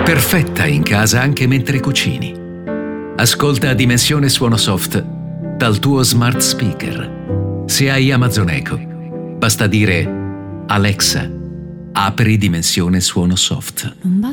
Perfetta in casa anche mentre cucini. Ascolta Dimensione Suono Soft dal tuo smart speaker. Se hai Amazon Echo, basta dire: Alexa, apri Dimensione Suono Soft. Non